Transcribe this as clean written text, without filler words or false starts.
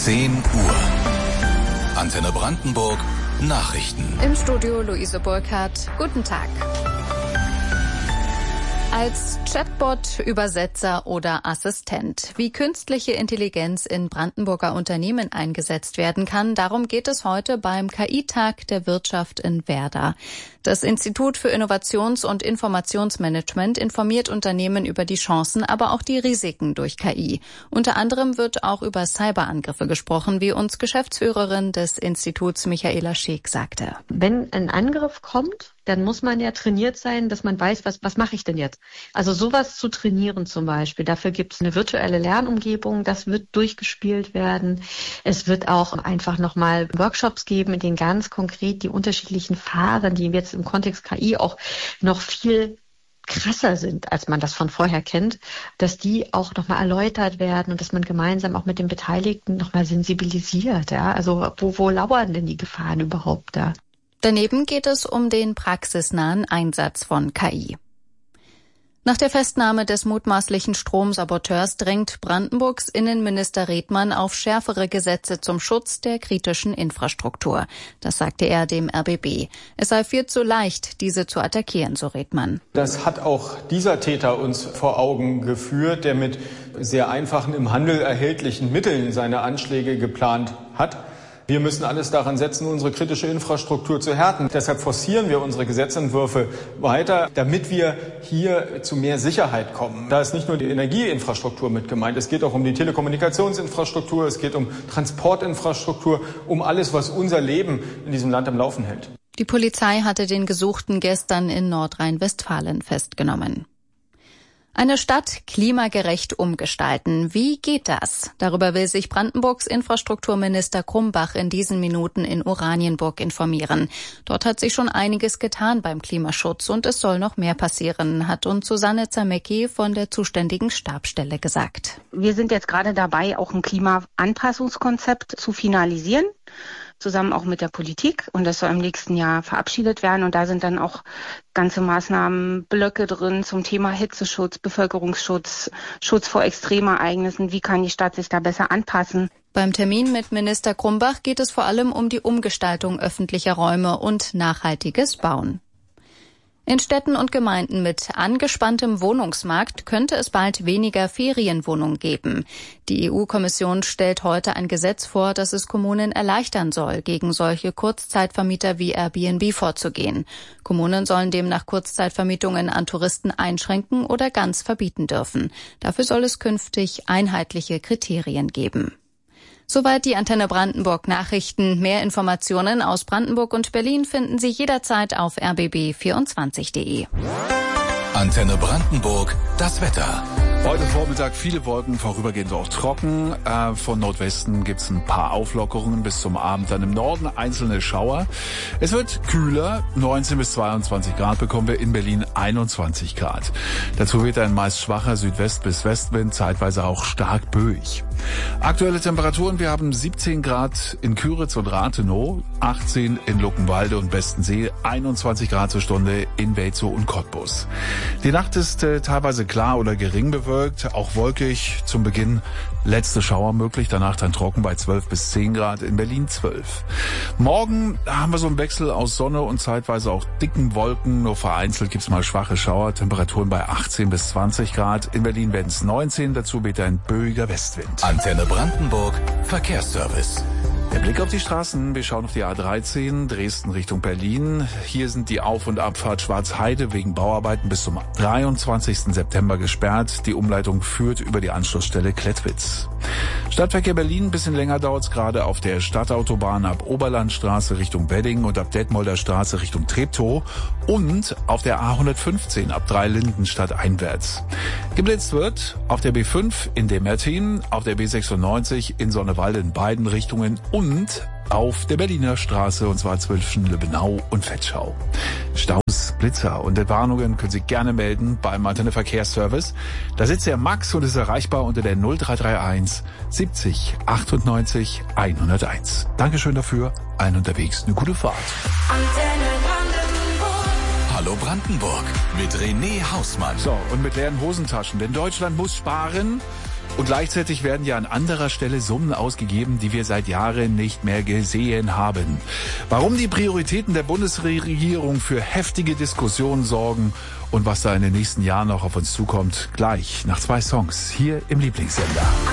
10 Uhr. Antenne Brandenburg, Nachrichten. Im Studio Luise Burkhardt. Guten Tag. Als Chatbot, Übersetzer oder Assistent. Wie künstliche Intelligenz in Brandenburger Unternehmen eingesetzt werden kann, darum geht es heute beim KI-Tag der Wirtschaft in Werder. Das Institut für Innovations- und Informationsmanagement informiert Unternehmen über die Chancen, aber auch die Risiken durch KI. Unter anderem wird auch über Cyberangriffe gesprochen, wie uns Geschäftsführerin des Instituts Michaela Scheek sagte. Wenn ein Angriff kommt, dann muss man ja trainiert sein, dass man weiß, was mache ich denn jetzt? Also sowas zu trainieren zum Beispiel. Dafür gibt es eine virtuelle Lernumgebung, das wird durchgespielt werden. Es wird auch einfach nochmal Workshops geben, in denen ganz konkret die unterschiedlichen Phasen, die jetzt im Kontext KI auch noch viel krasser sind, als man das von vorher kennt, dass die auch nochmal erläutert werden und dass man gemeinsam auch mit den Beteiligten nochmal sensibilisiert. Ja? Also wo lauern denn die Gefahren überhaupt da? Daneben geht es um den praxisnahen Einsatz von KI. Nach der Festnahme des mutmaßlichen Stromsaboteurs drängt Brandenburgs Innenminister Redmann auf schärfere Gesetze zum Schutz der kritischen Infrastruktur. Das sagte er dem RBB. Es sei viel zu leicht, diese zu attackieren, so Redmann. Das hat auch dieser Täter uns vor Augen geführt, der mit sehr einfachen, im Handel erhältlichen Mitteln seine Anschläge geplant hat. Wir müssen alles daran setzen, unsere kritische Infrastruktur zu härten. Deshalb forcieren wir unsere Gesetzentwürfe weiter, damit wir hier zu mehr Sicherheit kommen. Da ist nicht nur die Energieinfrastruktur mit gemeint, es geht auch um die Telekommunikationsinfrastruktur, es geht um Transportinfrastruktur, um alles, was unser Leben in diesem Land am Laufen hält. Die Polizei hatte den Gesuchten gestern in Nordrhein-Westfalen festgenommen. Eine Stadt klimagerecht umgestalten. Wie geht das? Darüber will sich Brandenburgs Infrastrukturminister Krumbach in diesen Minuten in Oranienburg informieren. Dort hat sich schon einiges getan beim Klimaschutz und es soll noch mehr passieren, hat uns Susanne Zamecki von der zuständigen Stabsstelle gesagt. Wir sind jetzt gerade dabei, auch ein Klimaanpassungskonzept zu finalisieren, zusammen auch mit der Politik, und das soll im nächsten Jahr verabschiedet werden, und da sind dann auch ganze Maßnahmenblöcke drin zum Thema Hitzeschutz, Bevölkerungsschutz, Schutz vor Extremereignissen, wie kann die Stadt sich da besser anpassen. Beim Termin mit Minister Krumbach geht es vor allem um die Umgestaltung öffentlicher Räume und nachhaltiges Bauen. In Städten und Gemeinden mit angespanntem Wohnungsmarkt könnte es bald weniger Ferienwohnungen geben. Die EU-Kommission stellt heute ein Gesetz vor, das es Kommunen erleichtern soll, gegen solche Kurzzeitvermieter wie Airbnb vorzugehen. Kommunen sollen demnach Kurzzeitvermietungen an Touristen einschränken oder ganz verbieten dürfen. Dafür soll es künftig einheitliche Kriterien geben. Soweit die Antenne Brandenburg Nachrichten. Mehr Informationen aus Brandenburg und Berlin finden Sie jederzeit auf rbb24.de. Antenne Brandenburg, das Wetter. Heute Vormittag viele Wolken, vorübergehend auch trocken. Von Nordwesten gibt's ein paar Auflockerungen bis zum Abend. Dann im Norden einzelne Schauer. Es wird kühler, 19 bis 22 Grad bekommen wir, in Berlin 21 Grad. Dazu weht ein meist schwacher Südwest- bis Westwind, zeitweise auch stark böig. Aktuelle Temperaturen, wir haben 17 Grad in Küritz und Rathenow, 18 in Luckenwalde und Bestensee, 21 Grad zur Stunde in Welzow und Cottbus. Die Nacht ist teilweise klar oder gering bewölkt, auch wolkig. Zum Beginn letzte Schauer möglich, danach dann trocken bei 12 bis 10 Grad, in Berlin 12. Morgen haben wir so einen Wechsel aus Sonne und zeitweise auch dicken Wolken. Nur vereinzelt gibt's mal schwache Schauer, Temperaturen bei 18 bis 20 Grad. In Berlin werden es 19, dazu weht ein böiger Westwind. Antenne Brandenburg, Verkehrsservice. Der Blick auf die Straßen, wir schauen auf die A13, Dresden Richtung Berlin. Hier sind die Auf- und Abfahrt Schwarzheide wegen Bauarbeiten bis zum 23. September gesperrt. Die Umleitung führt über die Anschlussstelle Klettwitz. Stadtverkehr Berlin, ein bisschen länger dauert es gerade auf der Stadtautobahn ab Oberlandstraße Richtung Wedding und ab Detmolder Straße Richtung Treptow und auf der A115 ab Dreilindenstadt einwärts. Geblitzt wird auf der B5 in Demertin, auf der B96 in Sonnewalde in beiden Richtungen und auf der Berliner Straße, und zwar zwischen Lübbenau und Vetschau. Staus, Blitzer und Entwarnungen können Sie gerne melden beim Antenne Verkehrsservice. Da sitzt der Max und ist erreichbar unter der 0331 70 98 101. Dankeschön dafür, allen unterwegs eine gute Fahrt. Hallo Brandenburg mit René Hausmann. So, und mit leeren Hosentaschen, denn Deutschland muss sparen. Und gleichzeitig werden ja an anderer Stelle Summen ausgegeben, die wir seit Jahren nicht mehr gesehen haben. Warum die Prioritäten der Bundesregierung für heftige Diskussionen sorgen und was da in den nächsten Jahren noch auf uns zukommt, gleich nach 2 Songs hier im Lieblingssender.